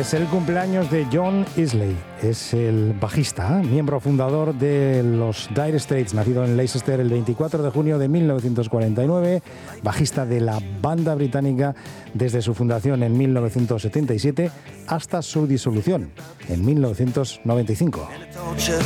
Es el cumpleaños de John Isley, es el bajista, miembro fundador de los Dire Straits, nacido en Leicester el 24 de junio de 1949, bajista de la banda británica desde su fundación en 1977 hasta su disolución en 1995.